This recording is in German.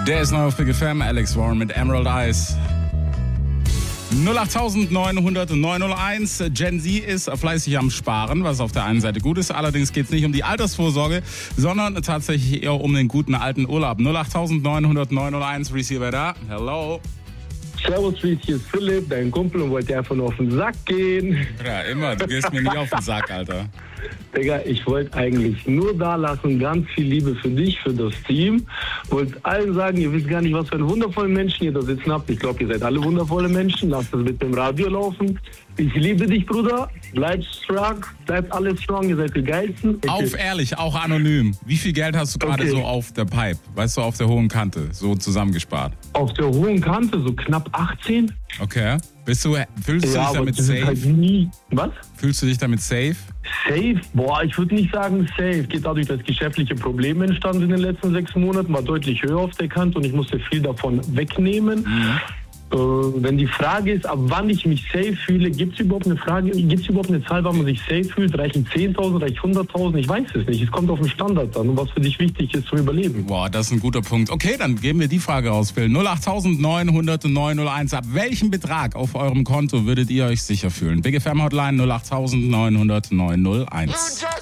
Der ist neu auf Big FM, Alex Warren mit Emerald Eyes. 08900 901. Gen Z ist fleißig am Sparen, was auf der einen Seite gut ist. Allerdings geht es nicht um die Altersvorsorge, sondern tatsächlich eher um den guten alten Urlaub. 08900 901. Receiver da. Hello. Servus, Reese, hier ist Philipp, dein Kumpel, und wollte dir einfach nur auf den Sack gehen. Ja, immer. Du gehst mir nicht auf den Sack, Alter. Digga, ich wollte eigentlich nur da lassen, ganz viel Liebe für dich, für das Team. Wollte allen sagen, ihr wisst gar nicht, was für einen wundervollen Menschen ihr da sitzen habt. Ich glaube, ihr seid alle wundervolle Menschen. Lasst es mit dem Radio laufen. Ich liebe dich, Bruder. Bleibt strong. Bleibt alles strong. Ihr seid die Geilsten. Auf ehrlich, auch anonym. Wie viel Geld hast du gerade so auf der Pipe? Weißt du, auf der hohen Kante, so zusammengespart? Auf der hohen Kante, so knapp 18. Okay. Fühlst du dich damit das safe? Ist halt nie. Was? Fühlst du dich damit safe? Safe? Boah, ich würde nicht sagen safe. Geht dadurch, dass geschäftliche Probleme entstanden in den letzten 6 Monaten, war deutlich höher auf der Kante und ich musste viel davon wegnehmen. Wenn die Frage ist, ab wann ich mich safe fühle, gibt es überhaupt eine Zahl, wann man sich safe fühlt? Reichen 10.000, reicht 100.000? Ich weiß es nicht. Es kommt auf den Standard an und was für dich wichtig ist zum Überleben. Boah, das ist ein guter Punkt. Okay, dann geben wir die Frage raus, Phil. 08900 901. Ab welchem Betrag auf eurem Konto würdet ihr euch sicher fühlen? Big FM Hotline 08900 901.